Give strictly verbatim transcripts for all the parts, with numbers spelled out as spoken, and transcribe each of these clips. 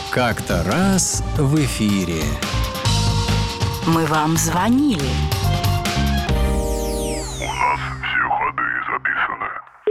Как-то раз в эфире. Мы вам звонили. У нас все ходы записаны.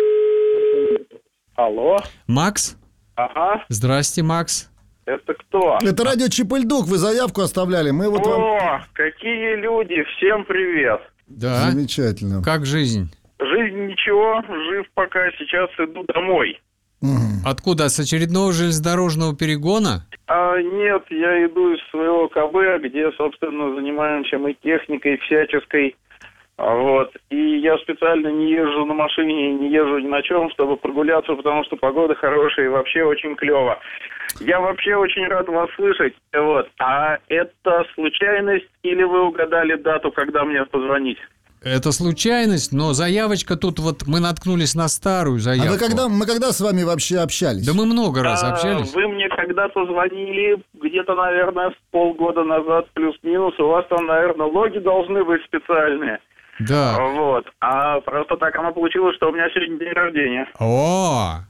Алло. Макс? Ага. Здрасте, Макс. Это кто? Это радио Чип-и-Льдук, вы заявку оставляли. Мы вот вам... О, какие люди! Всем привет! Да. Замечательно. Как жизнь? Жизнь ничего, жив пока, сейчас иду домой. Мгм. Откуда? С очередного железнодорожного перегона? А нет, я иду из своего КБ, где, собственно, занимаемся мы техникой всяческой. А Вот. И я специально не езжу на машине, не езжу ни на чем, чтобы прогуляться, потому что погода хорошая и вообще очень клево. Я вообще очень рад вас слышать. Вот. А это случайность или вы угадали дату, когда мне позвонить? Это случайность, но заявочка тут вот мы наткнулись на старую А заявку. вы когда, мы когда с вами вообще общались? Да мы много раз А, общались. Вы мне когда-то звонили, где-то, наверное, полгода назад, плюс-минус. У вас там, наверное, логи должны быть специальные. Да. Вот. А просто так оно получилось, что у меня сегодня день рождения. О!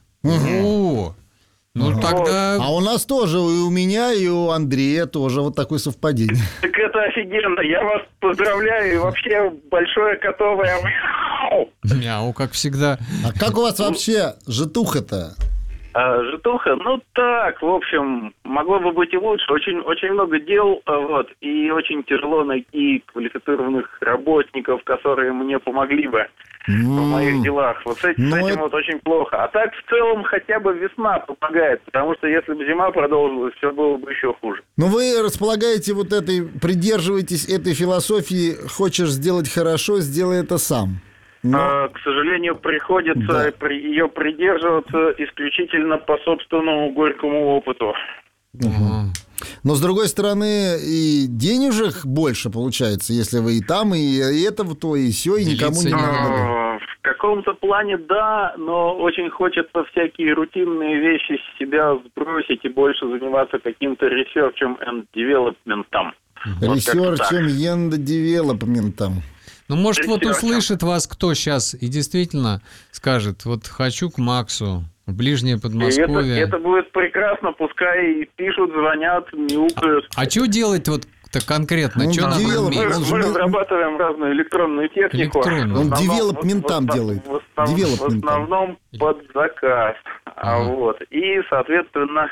О! Ну тогда... А у нас тоже, и у меня, и у Андрея тоже вот такое совпадение. Так это офигенно. Я вас поздравляю. И вообще большое котовое мяу. Мяу, как всегда. А как у вас вообще житуха-то? А, житуха, ну так, в общем, могло бы быть и лучше. Очень, очень много дел, а, вот, и очень тяжело найти квалифицированных работников, которые мне помогли бы в моих делах. Вот с этим, Ну, с этим это- вот очень плохо. А так, в целом, хотя бы весна помогает, потому что если бы зима продолжилась, все было бы еще хуже. Ну, вы располагаете вот этой, придерживаетесь этой философии, хочешь сделать хорошо, сделай это сам. Но- А, к сожалению, приходится Да. при- ее придерживаться исключительно по собственному горькому опыту. Ага. Но, с другой стороны, и денежек больше получается, если вы и там, и, и это, то, и все, и никому не Делиться не надо. А, В каком-то плане да, но очень хочется всякие рутинные вещи с себя сбросить и больше заниматься каким-то ресерчем and девелопментом. Вот как-то так. Ресерчем, ендо-девелопментом. Ну, может, вот Ресерчем. услышит вас кто сейчас и действительно скажет, вот хочу к Максу, в ближнее И это, Подмосковье. это будет прекрасно, пускай пишут, звонят, мяукают. А что делать вот-то конкретно? Ну, Что надо дело- уметь? Мы, он же мы мы- разрабатываем разную электронную технику. Электронную. В Он основном- девелопментам в основ- делает. В основном, в Девелопментам. основном под заказ. А Ага. Вот. И, соответственно,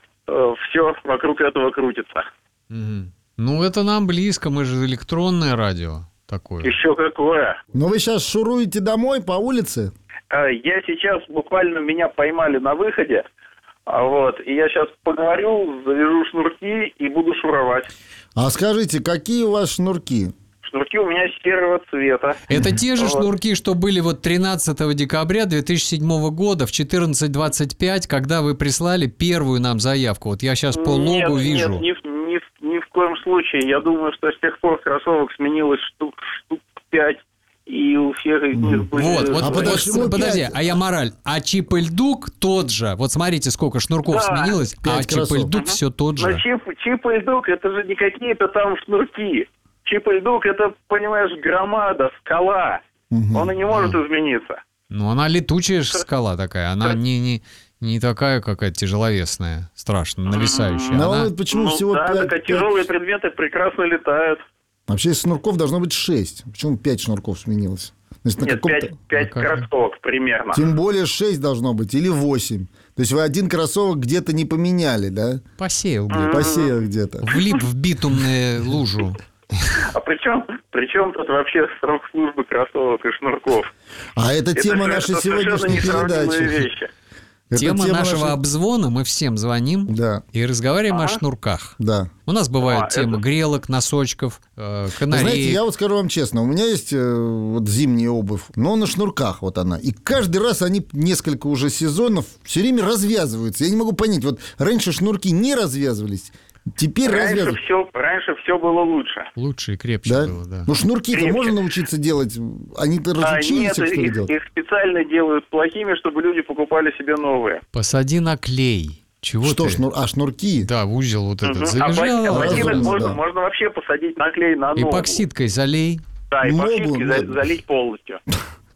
все вокруг этого крутится. Мгм. Ну, это нам близко, мы же электронное радио такое. Еще какое. Но вы сейчас шуруете домой по улице? А, Я сейчас буквально меня поймали на выходе. А Вот. И я сейчас поговорю, завяжу шнурки и буду шуровать. А скажите, какие у вас шнурки? Шнурки у меня серого цвета. Это те же Вот. шнурки, что были вот тринадцатого декабря две тысячи седьмого года в четырнадцать двадцать пять, когда вы прислали первую нам заявку. Вот я сейчас по логу нет, вижу. Нет, ни, в- ни, в- ни в коем случае. Я думаю, что с тех пор кроссовок сменилось штук, штук пять, и у всех из них были... Вот, вот, А вот, почему вот, подожди, пять? а я мораль. А Чип-и-Льдук тот же. Вот смотрите, сколько шнурков Да, сменилось, а пять кроссовок. Чип-и-Льдук Ага. все тот Но же. чип, чип и льдук, это же не какие-то там шнурки. Чип и льдук, это, понимаешь, громада, скала. Он и не может измениться. Ну, она летучая ж скала такая. Она не, не, не такая какая-то тяжеловесная, страшно, нависающая. Ну, Она- вот почему Ну всего да, пять? так а тяжелые предметы прекрасно летают. Вообще из шнурков должно быть шесть. Почему пять шнурков сменилось? То есть на Нет, каком-то- пять, пять А как? кроссовок примерно. Тем более шесть должно быть, или восемь. То есть вы один кроссовок где-то не поменяли, да? Посеял, блин. Посеял где-то. Влип в битумную лужу. А при чем, при чем тут вообще срок службы кроссовок и шнурков? А это Это тема же- нашей это совершенно сегодняшней несравнимые передачи. вещи. Это Тема нашего нашей- обзвона, мы всем звоним Да, и разговариваем о Ага. шнурках. да. У нас бывает А, тема это- грелок, носочков, э, Вы канареек. знаете, я вот скажу вам честно, у меня есть э, вот зимняя обувь, но на шнурках вот она. И каждый раз они несколько уже сезонов все время развязываются. Я не могу понять, вот раньше шнурки не развязывались, теперь Раньше развязываются. все, раньше все было лучше. Лучше и крепче Да? было, да. Ну, шнурки-то Крепче. можно научиться делать? Они-то А разучились нет, их, что ли, их, делать? их специально делают плохими, чтобы люди покупали себе новые. Посади на клей. Чего Что, ты? шнур... а, шнурки? Да, в узел вот этот Мгм. А завяжал. ботинок разумно, можно, да. можно вообще посадить на клей на ногу. Эпоксидкой залей. Да, Ногу, эпоксидкой за- ногу. залить полностью.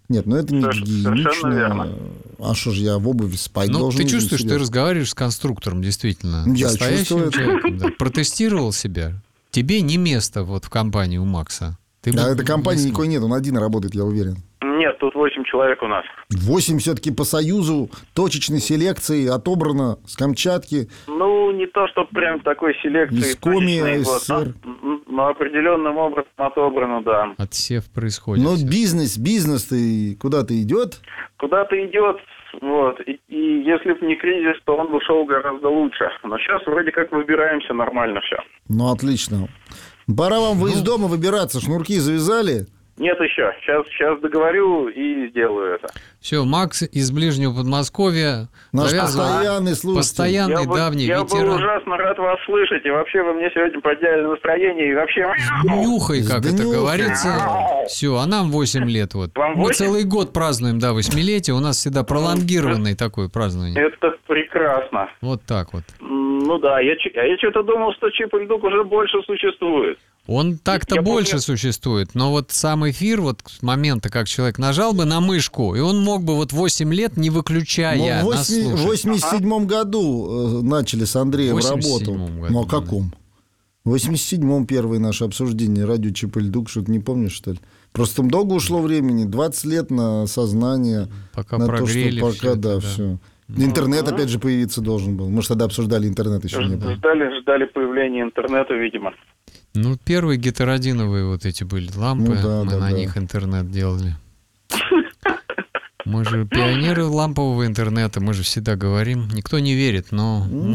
Нет, ну это не Совершенно гигиенично. верно. А что ж, я в обуви спать Ну, должен? ты чувствуешь, что ты интересно. разговариваешь с конструктором, действительно. Я настоящим чувствую это. человеком, да. Протестировал себя. Тебе не место вот в компании у Макса. Ты Да, бы этой компании не никакой нет, он один работает, я уверен. Нет, тут восемь человек у нас. Восемь все-таки по Союзу точечной селекции отобрано с Камчатки. Ну, не то, что прям такой селекции. Из Коми, точечной, вот, СССР. но, но определенным образом отобрано, да. Отсев происходит. Но бизнес, бизнес-то и куда-то идет. Куда-то идет, вот. И, и если бы не кризис, то он бы шел гораздо лучше. Но сейчас вроде как выбираемся нормально все. Ну, отлично. Пора вам вы из дома выбираться. Шнурки завязали? Нет еще. Сейчас, сейчас договорю и сделаю это. Все, Макс из ближнего Подмосковья. Наш завязывал. постоянный слушатель. Постоянный, Я, бы- давний я был ветеран. ужасно рад вас слышать. И вообще вы мне сегодня подняли настроение. И вообще... Нюхай, как это Сднюхай. говорится. Все, а нам восемь лет. Вот. Вам Мы восемь? целый год празднуем, да, восьмилетие. У нас всегда пролонгированный такой празднование. Это прекрасно. Вот так вот. М, Ну да, я, ч- а я что-то думал, что Чип и Дук уже больше существует. Он так-то Я больше помню- существует, но вот сам эфир, вот с момента, как человек нажал бы на мышку, и он мог бы вот восемь лет, не выключая, Ну, в нас восьми- в слушать. восемьдесят седьмом году э, начали с Андреем В восемьдесят работу. седьмом году, Ну, а да. каком? В восемьдесят седьмом первое наше обсуждение радио Чип и Дук, что-то не помнишь, что ли? Просто там долго ушло времени, двадцать лет на сознание. Пока на прогрели то, что всё пока, это, да, да. все. Интернет опять же появиться должен был. Мы же тогда обсуждали, интернет еще не было. Ждали, ждали появления интернета, видимо. Ну, первые гетеродиновые вот эти были лампы, Ну да, мы да, на да. них интернет делали. Мы же пионеры лампового интернета, мы же всегда говорим. Никто не верит, но